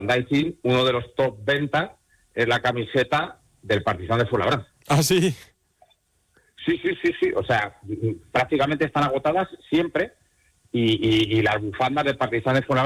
merchandising, uno de los top ventas es la camiseta del Partizan de Fuenlabrada. ¿Ah, sí? Sí. O sea, prácticamente están agotadas siempre y las bufandas del Partizan de Fuenlabrada